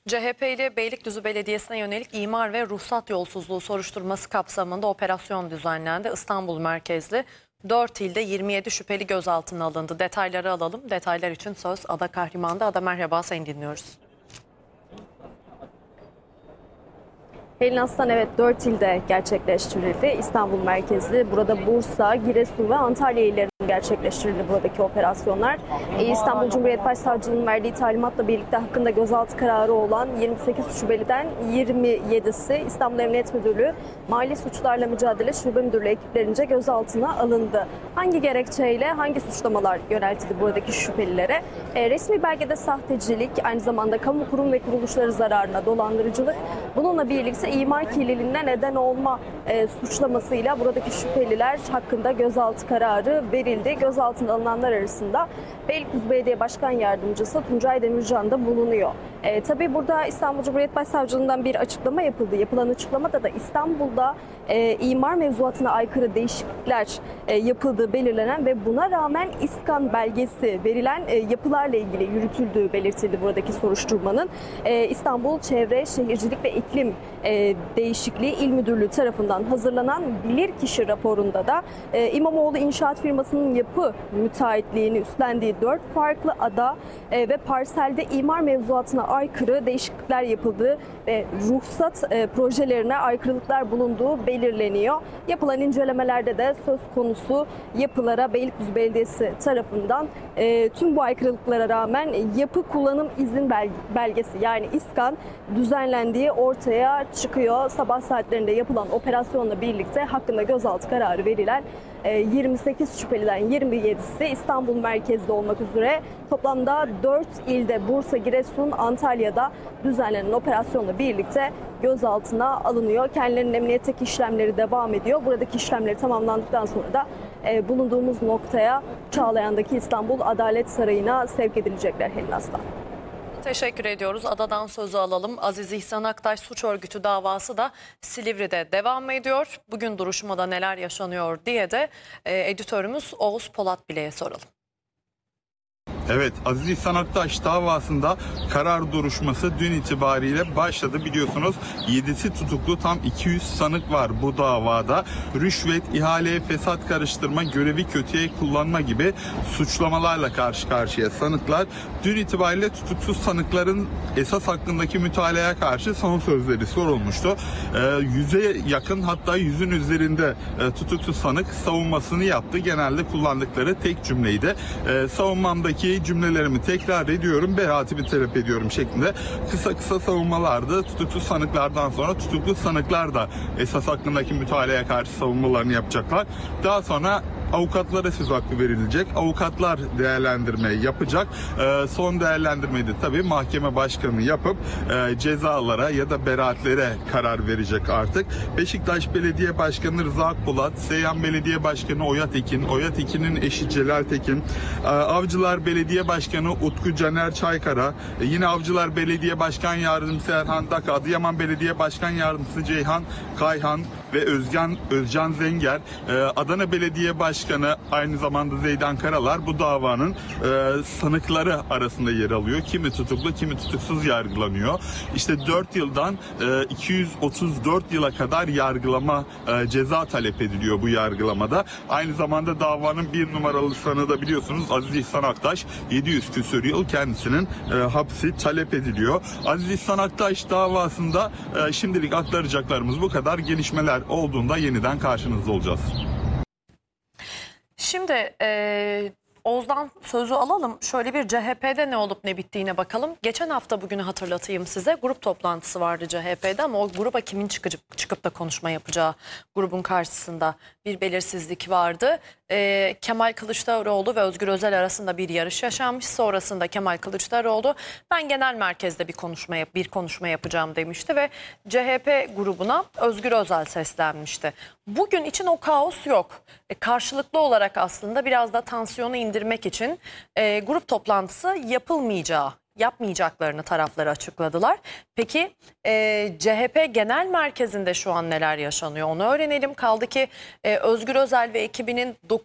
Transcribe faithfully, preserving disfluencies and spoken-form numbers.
C H P ile Beylikdüzü Belediyesi'ne yönelik imar ve ruhsat yolsuzluğu soruşturması kapsamında operasyon düzenlendi. İstanbul merkezli dört ilde yirmi yedi şüpheli gözaltına alındı. Detayları alalım. Detaylar için söz Ada Kahriman'da. Ada merhaba, seni dinliyoruz. Helin Aslan, evet, dört ilde gerçekleştirildi. İstanbul merkezli, burada Bursa, Giresun ve Antalya illerinde gerçekleştirildi buradaki operasyonlar. Ee, İstanbul Cumhuriyet Başsavcılığı'nın verdiği talimatla birlikte hakkında gözaltı kararı olan yirmi sekiz şüpheliden yirmi yedisi İstanbul Emniyet Müdürlüğü Mali Suçlarla Mücadele Şube Müdürlüğü ekiplerince gözaltına alındı. Hangi gerekçeyle, hangi suçlamalar yöneltildi buradaki şüphelilere? Ee, resmi belgede sahtecilik, aynı zamanda kamu kurum ve kuruluşları zararına dolandırıcılık, bununla birlikte imar kirliliğine neden olma e, suçlamasıyla buradaki şüpheliler hakkında gözaltı kararı verildi. Gözaltına alınanlar arasında Beylikdüzü Belediye Başkan Yardımcısı Tuncay Demircan da bulunuyor. E, tabii burada İstanbul Cumhuriyet Başsavcılığından bir açıklama yapıldı. Yapılan açıklamada da İstanbul'da e, imar mevzuatına aykırı değişiklikler e, yapıldığı belirlenen ve buna rağmen İSKAN belgesi verilen e, yapılarla ilgili yürütüldüğü belirtildi buradaki soruşturmanın. E, İstanbul Çevre, Şehircilik ve İklim e, Değişikliği İl Müdürlüğü tarafından hazırlanan bilirkişi raporunda da e, İmamoğlu İnşaat firmasının yapı müteahhitliğini üstlendiği dört farklı ada e, ve parselde imar mevzuatına aykırı değişiklikler yapıldığı ve ruhsat e, projelerine aykırılıklar bulunduğu belirleniyor. Yapılan incelemelerde de söz konusu yapılara Beylikdüzü Belediyesi tarafından e, tüm bu aykırılıklara rağmen yapı kullanım izin belgesi, yani İSKAN düzenlendiği ortaya çıkıyor. Sabah saatlerinde yapılan operasyonla birlikte hakkında gözaltı kararı verilen yirmi sekiz şüpheliden yirmi yedisi İstanbul merkezli olmak üzere toplamda dört ilde Bursa, Giresun, Antalya'da düzenlenen operasyonla birlikte gözaltına alınıyor. Kendilerinin emniyetteki işlemleri devam ediyor. Buradaki işlemleri tamamlandıktan sonra da e, bulunduğumuz noktaya, Çağlayan'daki İstanbul Adalet Sarayı'na sevk edilecekler Helin Aslan. Teşekkür ediyoruz. Adadan sözü alalım. Aziz İhsan Aktaş suç örgütü davası da Silivri'de devam ediyor. Bugün duruşmada neler yaşanıyor diye de e, editörümüz Oğuz Polat Bile'ye soralım. Evet, Aziz İhsan Aktaş davasında karar duruşması dün itibariyle başladı. Biliyorsunuz yedisi tutuklu, tam iki yüz sanık var bu davada. Rüşvet, ihale, fesat karıştırma, görevi kötüye kullanma gibi suçlamalarla karşı karşıya sanıklar. Dün itibariyle tutuksuz sanıkların esas hakkındaki mütalaya karşı son sözleri sorulmuştu. Ee, yüze yakın, hatta yüzün üzerinde e, tutuksuz sanık savunmasını yaptı. Genelde kullandıkları tek cümleydi. Ee, savunmamdaki cümlelerimi tekrar ediyorum, beraatimi talep ediyorum şeklinde kısa kısa savunmalardı. Tutuksuz sanıklardan sonra tutuklu sanıklar da esas hakkındaki mütalaya karşı savunmalarını yapacaklar. Daha sonra avukatlara söz hakkı verilecek. Avukatlar değerlendirme yapacak. Ee, son değerlendirmeyi de tabii mahkeme başkanı yapıp e, cezalara ya da beraatlere karar verecek artık. Beşiktaş Belediye Başkanı Rıza Akbulat, Seyhan Belediye Başkanı Oya Tekin, Oya Tekin'in eşi Celal Tekin, e, Avcılar Belediye Başkanı Utku Caner Çaykara, e, yine Avcılar Belediye Başkan Yardımcısı Erhan Daka, Adıyaman Belediye Başkan Yardımcısı Ceyhan Kayhan ve Özgen Özcan Zenger, e, Adana Belediye Başkanı Başkanı aynı zamanda Zeydan Karalar bu davanın e, sanıkları arasında yer alıyor. Kimi tutuklu, kimi tutuksuz yargılanıyor. İşte dört yıldan e, iki yüz otuz dört yıla kadar yargılama e, ceza talep ediliyor bu yargılamada. Aynı zamanda davanın bir numaralı sanığı da biliyorsunuz Aziz İhsan Aktaş, yedi yüz küsur yıl kendisinin e, hapsi talep ediliyor. Aziz İhsan Aktaş davasında e, şimdilik aktaracaklarımız bu kadar. Gelişmeler olduğunda yeniden karşınızda olacağız. Şimdi e, Oğuz'dan sözü alalım. Şöyle bir C H P'de ne olup ne bittiğine bakalım. Geçen hafta bugünü hatırlatayım size. Grup toplantısı vardı C H P'de ama o gruba kimin çıkıp, çıkıp da konuşma yapacağı grubun karşısında bir belirsizlik vardı. E, Kemal Kılıçdaroğlu ve Özgür Özel arasında bir yarış yaşanmış. Sonrasında Kemal Kılıçdaroğlu ben genel merkezde bir konuşma yap bir konuşma yapacağım demişti ve C H P grubuna Özgür Özel seslenmişti. Bugün için o kaos yok. E, karşılıklı olarak aslında biraz da tansiyonu indirmek için e, grup toplantısı yapılmayacağı, yapmayacaklarını tarafları açıkladılar. Peki e, C H P Genel Merkezi'nde şu an neler yaşanıyor onu öğrenelim. Kaldı ki e, Özgür Özel ve ekibinin